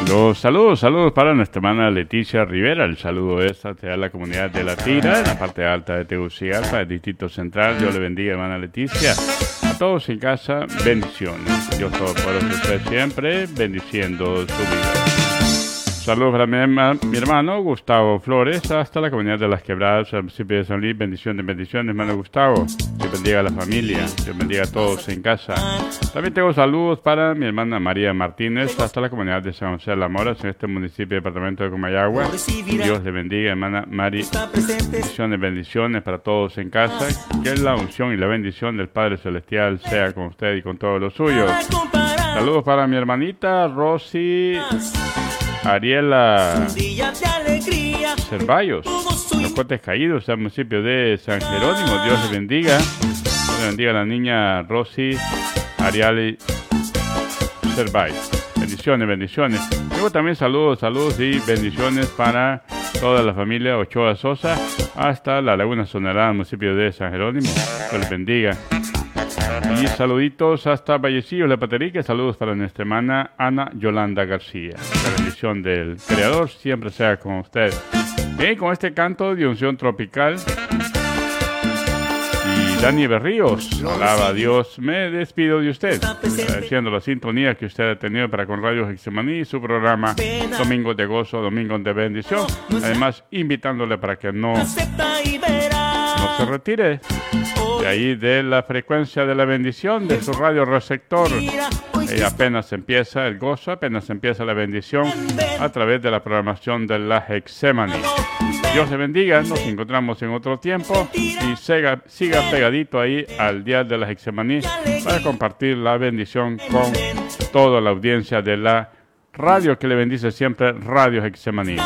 Los saludos para nuestra hermana Leticia Rivera. El saludo es hacia la comunidad de La Tira, en la parte alta de Tegucigalpa, el Distrito Central. Dios le bendiga, hermana Leticia. A todos en casa, bendiciones. Dios Todopoderoso esté siempre bendiciendo su vida. Saludos para mi hermano Gustavo Flores, hasta la comunidad de Las Quebradas, al municipio de San Luis. Bendiciones, hermano Gustavo. Dios bendiga a la familia, Dios bendiga a todos en casa. También tengo saludos para mi hermana María Martínez, hasta la comunidad de San José de las Moras, en este municipio departamento de Comayagua. Dios le bendiga, hermana Mari. Bendiciones para todos en casa. Que la unción y la bendición del Padre Celestial sea con usted y con todos los suyos. Saludos para mi hermanita Rosy Ariela Cervallos, Los Cotes Caídos, al municipio de San Jerónimo. Dios le bendiga. Dios le bendiga a la niña Rosy Ariela Cervallos. Bendiciones. Luego también saludos y bendiciones para toda la familia Ochoa Sosa, hasta la Laguna Sonará, al municipio de San Jerónimo. Dios les bendiga. Y saluditos hasta Vallecillo, La Paterique. Saludos para nuestra hermana Ana Yolanda García. La bendición del Creador siempre sea con usted. Bien, con este canto de unción tropical y Dani Berríos, alaba a Dios, me despido de usted, agradeciendo la sintonía que usted ha tenido para con Radio Getsemaní y su programa Domingos de Gozo, Domingos de Bendición. Además, invitándole para que no se retire de ahí de la frecuencia de la bendición de su radio receptor. Apenas empieza el gozo, apenas empieza la bendición a través de la programación de la Getsemaní. Dios le bendiga, nos encontramos en otro tiempo y siga pegadito ahí al día de la Getsemaní para compartir la bendición con toda la audiencia de la radio que le bendice siempre, Radio Getsemaní.